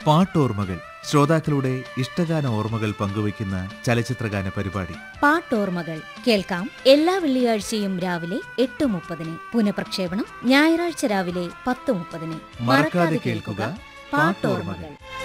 പാട്ടോർമ്മകൾ, ശ്രോതാക്കളുടെ ഇഷ്ടഗാന ഓർമ്മകൾ പങ്കുവയ്ക്കുന്ന ചലച്ചിത്രഗാന പരിപാടി. പാട്ടോർമ്മകൾ കേൾക്കാം എല്ലാ വെള്ളിയാഴ്ചയും രാവിലെ 8:30. പുനഃപ്രക്ഷേപണം ഞായറാഴ്ച രാവിലെ 10:30. മറക്കാതെ കേൾക്കുക പാട്ടോർമ്മകൾ.